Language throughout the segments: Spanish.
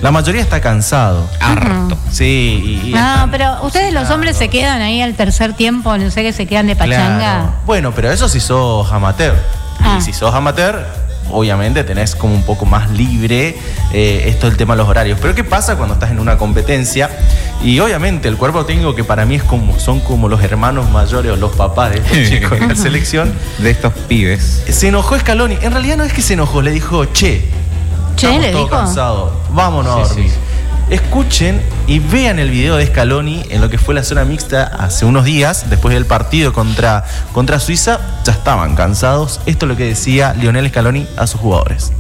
La mayoría está cansado. Harto. Sí. No, pero ustedes los hombres se quedan ahí al tercer tiempo, no sé, que se quedan de pachanga. Claro. Bueno, pero eso si sos amateur. Y si sos amateur, obviamente tenés como un poco más libre esto del tema de los horarios. Pero ¿qué pasa cuando estás en una competencia? Y obviamente el cuerpo técnico, que para mí son como los hermanos mayores o los papás de estos chicos de la selección, de estos pibes. Se enojó Scaloni. En realidad no es que se enojó, le dijo, estamos le todos dijo. cansados, vámonos a dormir. Sí. Escuchen y vean el video de Scaloni en lo que fue la zona mixta hace unos días, después del partido contra Suiza. Ya estaban cansados. Esto es lo que decía Lionel Scaloni a sus jugadores.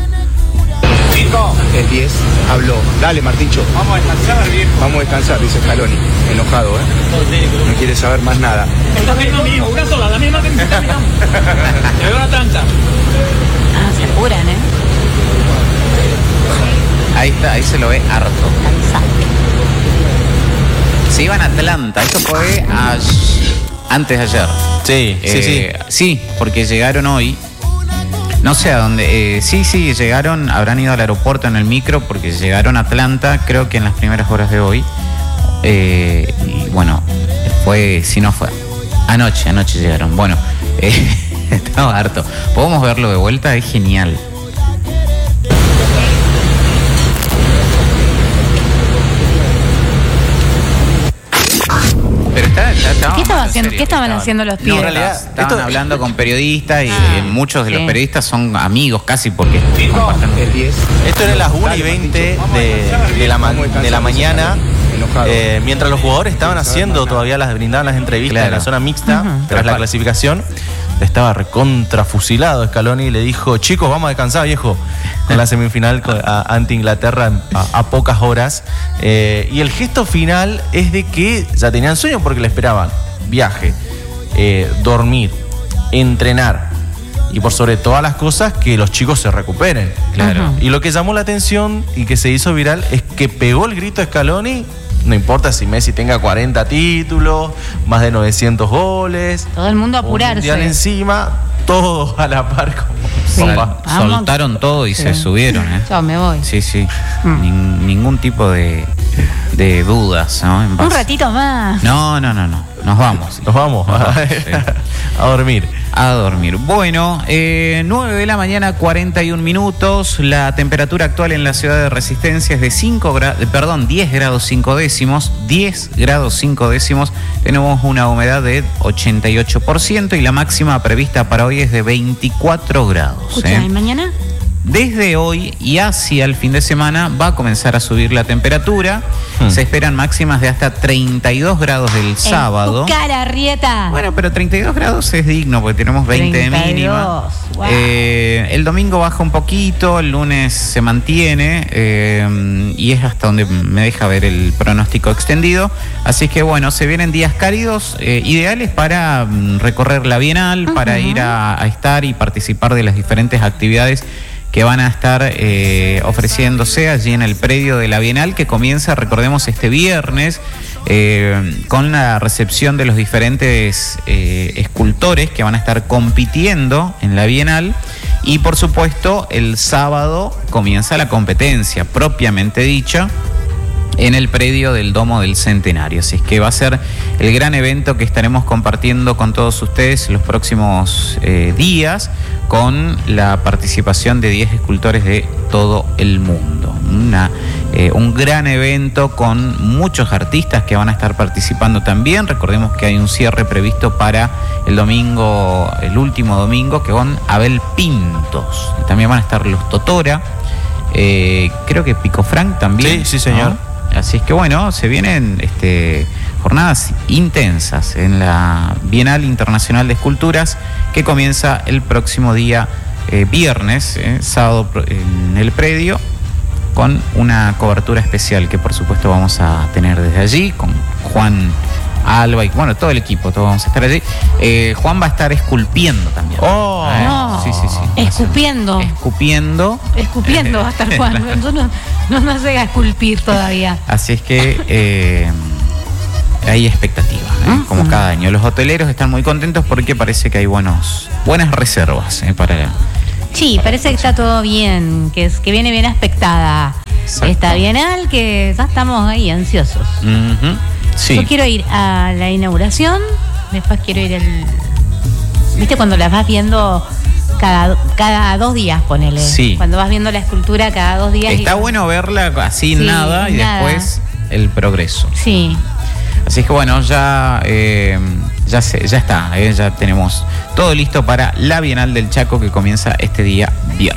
El 10 habló. Dale, Martincho. Vamos a descansar, viejo. Vamos a descansar, dice Scaloni. Enojado, No quiere saber más nada. Esta misma mi hijo, una sola, la misma que me está mirando. Me veo una tranza. Se apuran, Ahí está, ahí se lo ve harto. Se iban a Atlanta, esto fue antes de ayer. Sí. Sí, porque llegaron hoy. No sé a dónde. Sí, llegaron, habrán ido al aeropuerto en el micro porque llegaron a Atlanta, creo que en las primeras horas de hoy. Y bueno, si no fue. Anoche llegaron. Bueno, estaba harto. Podemos verlo de vuelta, es genial. Pero ¿Qué estaban haciendo los pibes? en realidad, estaban hablando con periodistas y muchos de los periodistas son amigos casi porque El 10. Esto era las 1:20 de la mañana. Mientras los jugadores estaban brindaban las entrevistas en la zona mixta tras la clasificación. Estaba recontrafusilado Scaloni y le dijo, chicos, vamos a descansar, viejo, con la semifinal ante Inglaterra a pocas horas. Y el gesto final es de que ya tenían sueño porque le esperaban viaje, dormir, entrenar y por sobre todas las cosas que los chicos se recuperen. Claro. Y lo que llamó la atención y que se hizo viral es que pegó el grito de Scaloni. No importa si Messi tenga 40 títulos, más de 900 goles. Todo el mundo a apurarse. Un mundial encima, todos a la par como papá. Soltaron todo y se subieron. Yo me voy. Sí. Ningún tipo de dudas, ¿no? Un ratito más. No. Nos vamos. Nos vamos a dormir. A dormir. Bueno, 9 de la mañana, 41 minutos. La temperatura actual en la ciudad de Resistencia es de 10 grados 5 décimos. 10 grados 5 décimos. Tenemos una humedad de 88% y la máxima prevista para hoy es de 24 grados. Escucha, ¿y mañana? Desde hoy y hacia el fin de semana va a comenzar a subir la temperatura. Se esperan máximas de hasta 32 grados el sábado. Tu cara, Rieta. Bueno, pero 32 grados es digno porque tenemos 20 de mínima. Wow. El domingo baja un poquito, el lunes se mantiene y es hasta donde me deja ver el pronóstico extendido. Así que bueno, se vienen días cálidos, ideales para recorrer la Bienal, para ir a estar y participar de las diferentes actividades que van a estar ofreciéndose allí en el predio de la Bienal, que comienza, recordemos, este viernes, con la recepción de los diferentes escultores que van a estar compitiendo en la Bienal. Y por supuesto, el sábado comienza la competencia propiamente dicha en el predio del Domo del Centenario. Así es que va a ser el gran evento que estaremos compartiendo con todos ustedes los próximos días, con la participación de 10 escultores de todo el mundo. Un gran evento con muchos artistas que van a estar participando también. Recordemos que hay un cierre previsto para el domingo, el último domingo, que con Abel Pintos. También van a estar los Totora, creo que Pico Frank también. Sí, señor. ¿No? Así es que bueno, se vienen jornadas intensas en la Bienal Internacional de Esculturas, que comienza el próximo día viernes, sábado, en el predio, con una cobertura especial que por supuesto vamos a tener desde allí, con Juan Alba y bueno, todo el equipo, todos vamos a estar allí. Juan va a estar esculpiendo también. ¡Oh! No. Sí. Escupiendo. Escupiendo va a estar Juan. No se haga esculpir todavía. Así es que hay expectativas, como cada año. Los hoteleros están muy contentos porque parece que hay buenas reservas para... Sí, parece que está todo bien, que viene bien aspectada esta bienal, que ya estamos ahí ansiosos. Sí. Yo quiero ir a la inauguración, después quiero ir ¿viste cuando las vas viendo cada 2 días, ponele? Sí. Cuando vas viendo la escultura cada 2 días. Está bueno verla así, nada, y después el progreso. Sí. Así que bueno, ya está, ya tenemos todo listo para la Bienal del Chaco, que comienza este día viernes.